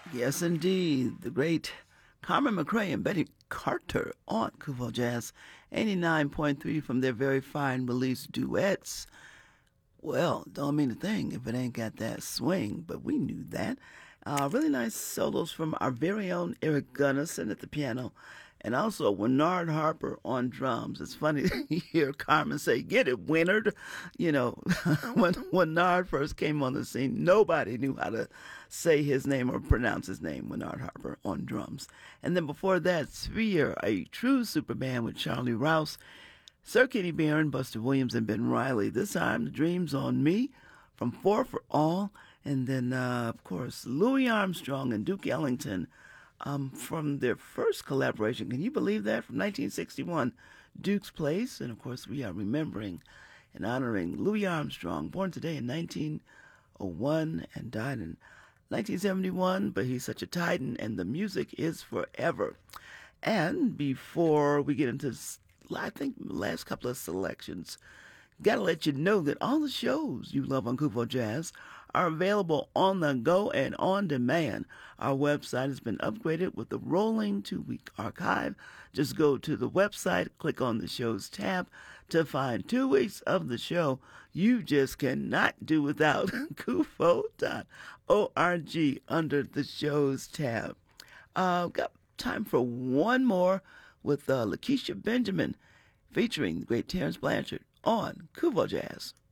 Yes, indeed. The great Carmen McRae and Betty Carter on Kuvo Jazz 89.3 from their very fine release duets. Well, don't mean a thing if it ain't got that swing, but we knew that. Really nice solos from our very own Eric Gunnison at the piano, and also Winard Harper on drums. It's funny to hear Carmen say, "Get it, Winard." You know, when Winard first came on the scene, nobody knew how to say his name or pronounce his name. Winard Harper on drums, and then before that, Sphere, a true super band with Charlie Rouse, Sir Kenny Barron, Buster Williams, and Ben Riley. This time, The Dreams on Me from Four for All. And then, of course, Louis Armstrong and Duke Ellington from their first collaboration. Can you believe that? From 1961, Duke's Place. And, of course, we are remembering and honoring Louis Armstrong, born today in 1901 and died in 1971. But he's such a titan, and the music is forever. And before we get into I think the last couple of selections, gotta let you know that all the shows you love on Kuvo Jazz are available on the go and on demand. Our website has been upgraded with the rolling 2-week archive. Just go to the website, click on the shows tab to find 2 weeks of the show. You just cannot do without kuvo.org under the shows tab. Got time for one more with Lakeisha Benjamin featuring the great Terrence Blanchard on Kuvo Jazz.